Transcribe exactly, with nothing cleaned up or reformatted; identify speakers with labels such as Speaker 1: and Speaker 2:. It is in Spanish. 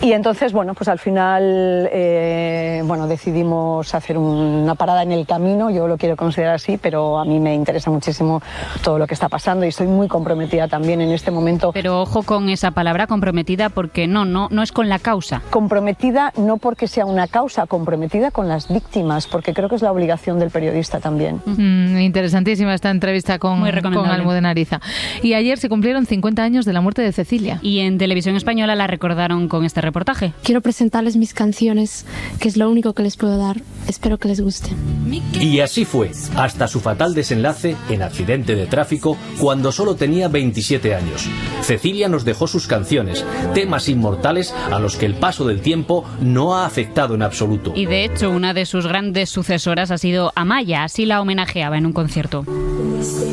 Speaker 1: Y entonces, bueno, pues al final, eh, bueno, decidimos hacer una parada en el camino, yo lo quiero considerar así, pero a mí me interesa muchísimo todo lo que está pasando y estoy muy comprometida también en este momento.
Speaker 2: Pero ojo con esa palabra comprometida, porque no, no, no es con la causa.
Speaker 1: Comprometida no porque sea una causa, comprometida con las víctimas, porque creo que es la obligación del periodista también.
Speaker 3: Mm, interesantísima esta entrevista con, con Almudena Ariza. Y ayer se cumplieron cincuenta años de la muerte de Cecilia.
Speaker 2: Y en Televisión Española la recordaron con este reportaje.
Speaker 4: Quiero presentarles mis canciones, que es lo único que les puedo dar. Espero que les guste.
Speaker 5: Y así fue, hasta su fatal desenlace en accidente de tráfico cuando solo tenía veintisiete años. Cecilia nos dejó sus canciones, temas inmortales a los que el paso del tiempo no ha afectado en absoluto.
Speaker 2: Y de hecho, una de sus grandes sucesoras ha sido Amaya, así la homenajeaba en un concierto.